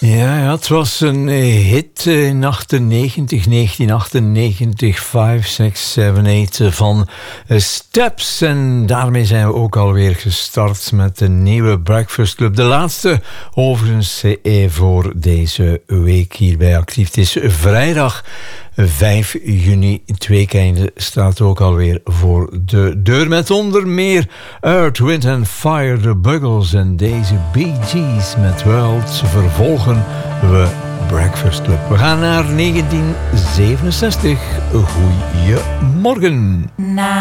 Ja, het was een hit in 1998, 5, 6, 7, 8 van Steps. En daarmee zijn we ook alweer gestart met de nieuwe Breakfast Club. De laatste overigens voor deze week hier bij Actief. Het is vrijdag 5 juni, het weekende staat ook alweer voor de deur. Met onder meer Earth, Wind and Fire, The Buggles en deze Bee Gees met World. Vervolgen we Breakfast Club. We gaan naar 1967. Goeiemorgen.